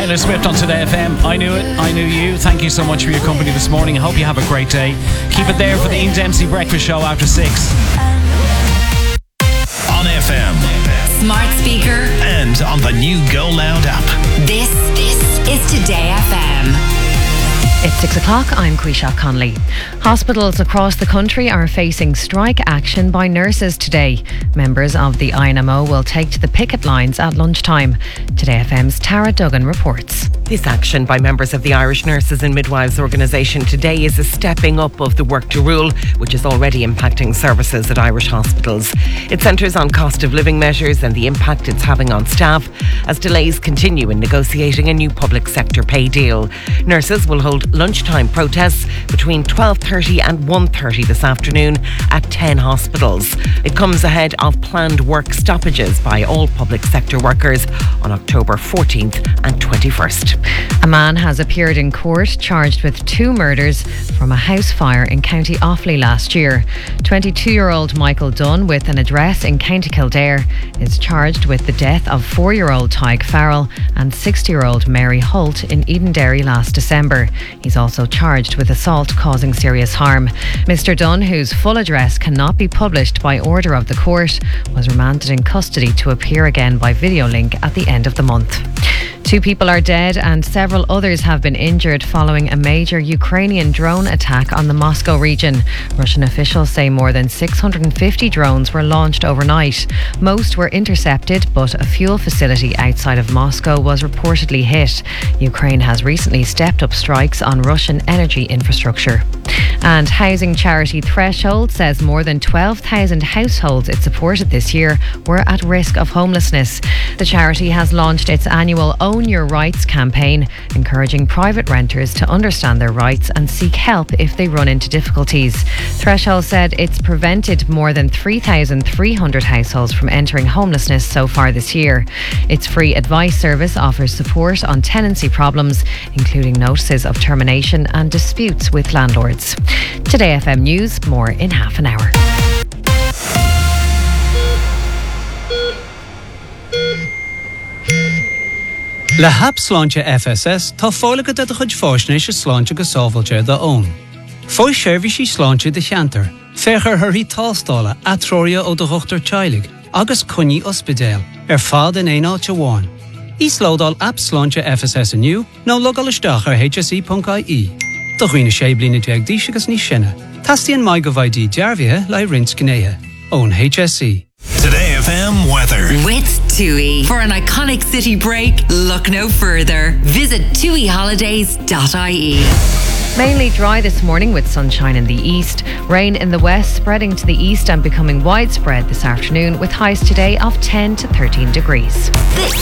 Taylor Swift on Today FM. I knew it, I knew you. Thank you so much for your company this morning. I hope you have a great day. Keep it there for the Ian Dempsey Breakfast Show after 6. On FM, smart speaker, and on the new Go Loud app. This is Today FM. It's 6 o'clock. I'm Quisha Connolly. Hospitals across the country are facing strike action by nurses today. Members of the INMO will take to the picket lines at lunchtime. Today FM's Tara Duggan reports. This action by members of the Irish Nurses and Midwives organisation today is a stepping up of the work to rule, which is already impacting services at Irish hospitals. It centres on cost of living measures and the impact it's having on staff as delays continue in negotiating a new public sector pay deal. Nurses will hold lunchtime protests between 12:30 and 1:30 this afternoon at 10 hospitals. It comes ahead of planned work stoppages by all public sector workers on October 14th and 21st. A man has appeared in court charged with 2 murders from a house fire in County Offaly last year. 22-year-old Michael Dunn, with an address in County Kildare, is charged with the death of 4-year-old Tyg Farrell and 60-year-old Mary Holt in Edenderry last December. He's also charged with assault causing serious harm. Mr. Dunn, whose full address cannot be published by order of the court, was remanded in custody to appear again by video link at the end of the month. 2 people are dead and several others have been injured following a major Ukrainian drone attack on the Moscow region. Russian officials say more than 650 drones were launched overnight. Most were intercepted, but a fuel facility outside of Moscow was reportedly hit. Ukraine has recently stepped up strikes on Russian energy infrastructure. And housing charity Threshold says more than 12,000 households it supported this year were at risk of homelessness. The charity has launched its annual Own Your Rights campaign, encouraging private renters to understand their rights and seek help if they run into difficulties. Threshold said it's prevented more than 3,300 households from entering homelessness so far this year. Its free advice service offers support on tenancy problems, including notices of termination and disputes with landlords. Today FM News, more in half an hour. Le hap sláinte FSS tá fálacha de chuid fáisnéis a sláinte go sábhailte da ón. Fáis seirbhísí sláinte de cheantar, féchar thuirí tástála atrória ó do thuchttar teilig, agus cuní ospidéal, fad in éáilte bháin. Ís lódal app sláinte FSS aniu, nó logal isteach ar hsi.ie. Do chuoine sé blina deag díos agus ní sinne. Tastíonn mai go bhaidí dearbhithe le rins gnéithe. Ón HSE. Today FM weather. With TUI. For an iconic city break, look no further. Visit tuiholidays.ie. Mainly dry this morning with sunshine in the east. Rain in the west spreading to the east and becoming widespread this afternoon with highs today of 10 to 13 degrees.